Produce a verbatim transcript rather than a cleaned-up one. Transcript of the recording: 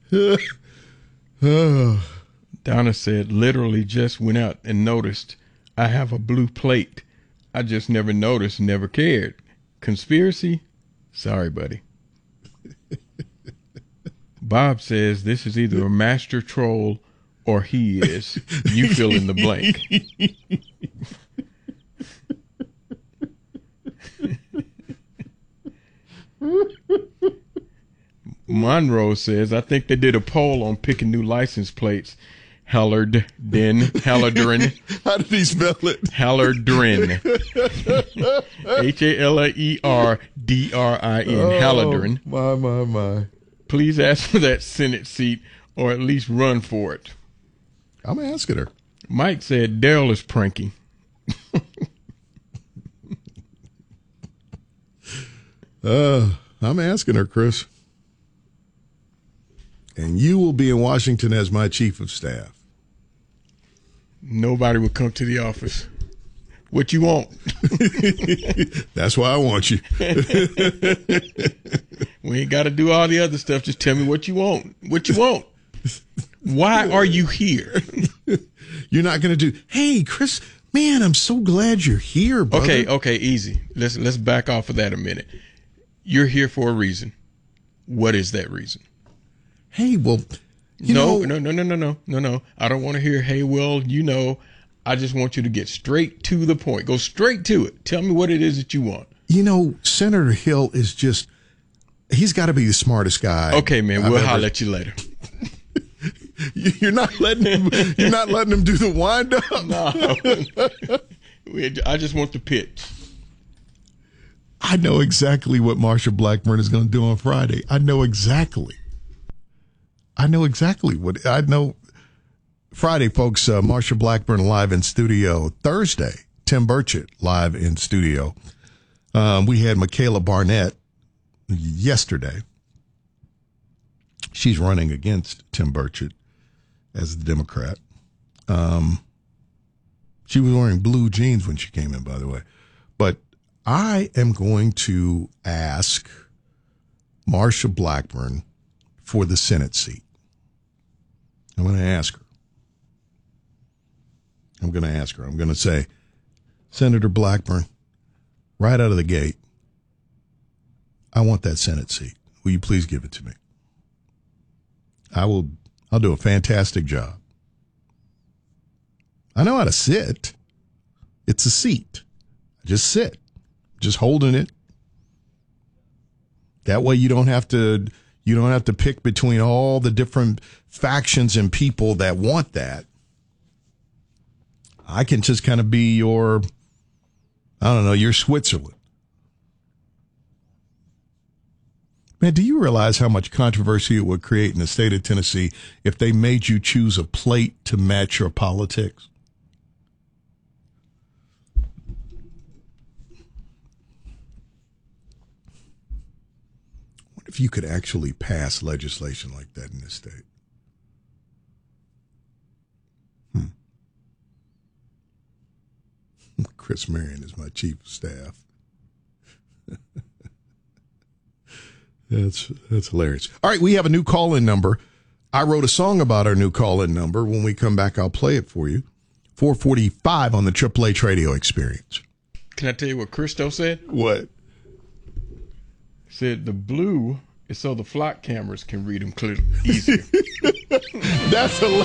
Donna said, literally just went out and noticed I have a blue plate. I just never noticed, never cared. Conspiracy? Sorry, buddy. Bob says this is either a master troll or he is. You fill in the blank. Monroe says, I think they did a poll on picking new license plates. Hallard Den Hallarden. How did he spell it? Hallarden. H A L L E R D R I N. Oh, Hallarden. My, my, my. Please ask for that Senate seat or at least run for it. I'm asking her. Mike said Daryl is pranking. uh, I'm asking her, Chris. And you will be in Washington as my chief of staff. Nobody will come to the office. What you want? That's why I want you. We ain't got to do all the other stuff. Just tell me what you want. What you want? Why are you here? You're not going to do, hey, Chris, man, I'm so glad you're here, brother. Okay, okay, easy. Let's let's back off of that a minute. You're here for a reason. What is that reason? Hey, well, you no, know. no, no, no, no, no, no, no. I don't want to hear, hey, well, you know. I just want you to get straight to the point. Go straight to it. Tell me what it is that you want. You know, Senator Hill is just, he's got to be the smartest guy. Okay, man, I've we'll ever... holler at you later. You're not letting him, you're not letting him do the wind up. No. I just want the pitch. I know exactly what Marsha Blackburn is going to do on Friday. I know exactly. I know exactly what I know. Friday, folks, uh, Marsha Blackburn live in studio. Thursday, Tim Burchett live in studio. Um, we had Michaela Barnett yesterday. She's running against Tim Burchett as the Democrat. Um, she was wearing blue jeans when she came in, by the way. But I am going to ask Marsha Blackburn for the Senate seat. I'm going to ask her. I'm going to ask her. I'm going to say, Senator Blackburn, right out of the gate, I want that Senate seat. Will you please give it to me? I will. I'll do a fantastic job. I know how to sit. It's a seat. I just sit, just holding it. That way, you don't have to. You don't have to pick between all the different factions and people that want that. I can just kind of be your, I don't know, your Switzerland. Man, do you realize how much controversy it would create in the state of Tennessee if they made you choose a plate to match your politics? What if you could actually pass legislation like that in this state? Hmm. Chris Marion is my chief of staff. That's that's hilarious. All right, we have a new call-in number. I wrote a song about our new call-in number. When we come back, I'll play it for you. four forty-five on the Triple H Radio Experience. Can I tell you what Christo said? What? He said the blue is so the flock cameras can read them clearly easier. That's hilarious.